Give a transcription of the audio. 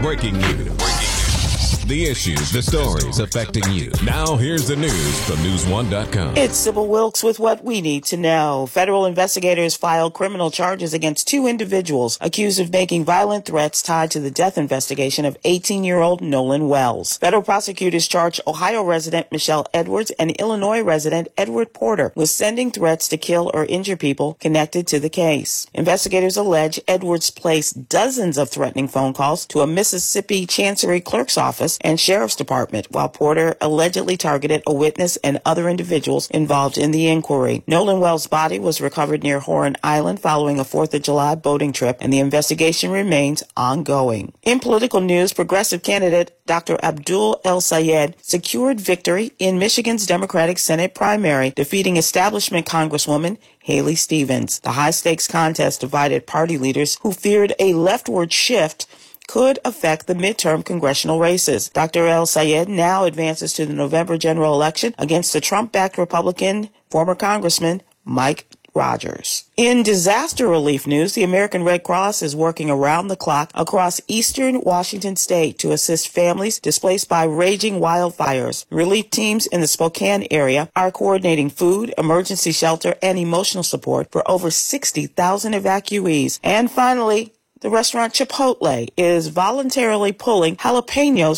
Breaking news. The issues, the stories affecting you. Now here's the news from News1.com. It's Sybil Wilkes with what we need to know. Federal investigators filed criminal charges against 2 individuals accused of making violent threats tied to the death investigation of 18-year-old Nolan Wells. Federal prosecutors charged Ohio resident Michelle Edwards and Illinois resident Edward Porter with sending threats to kill or injure people connected to the case. Investigators allege Edwards placed dozens of threatening phone calls to a Mississippi Chancery clerk's office and sheriff's department, while Porter allegedly targeted a witness and other individuals involved in the inquiry. Nolan Wells' body was recovered near Horan Island following a 4th of July boating trip, and the investigation remains ongoing. In political news, progressive candidate Dr. Abdul El-Sayed secured victory in Michigan's Democratic Senate primary, defeating establishment Congresswoman Haley Stevens. The high-stakes contest divided party leaders who feared a leftward shift could affect the midterm congressional races. Dr. El-Sayed now advances to the November general election against the Trump-backed Republican former Congressman Mike Rogers. In disaster relief news, the American Red Cross is working around the clock across eastern Washington state to assist families displaced by raging wildfires. Relief teams in the Spokane area are coordinating food, emergency shelter, and emotional support for over 60,000 evacuees. And finally, the restaurant Chipotle is voluntarily pulling jalapenos